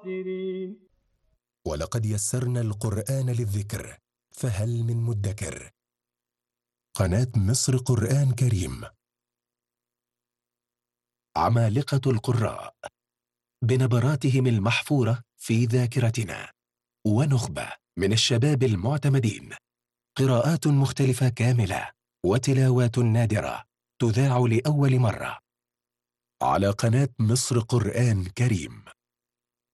الخاسرين. ولقد يسرنا القرآن للذكر فهل من مدكر. قناة مصر قرآن كريم. عمالقة القراء بنبراتهم المحفورة في ذاكرتنا، ونخبة من الشباب المعتمدين، قراءات مختلفة كاملة وتلاوات نادرة تذاع لأول مرة على قناة مصر قرآن كريم.